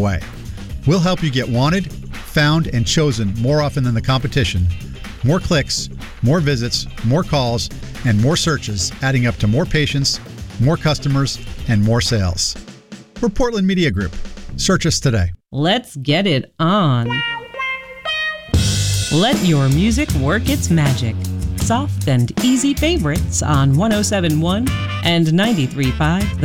away. We'll help you get wanted, found, and chosen more often than the competition. More clicks, more visits, more calls, and more searches, adding up to more patients, more customers, and more sales. We're Portland Media Group. Search us today. Let's get it on. Let your music work its magic. Soft and easy favorites on 107.1 and 93.5 The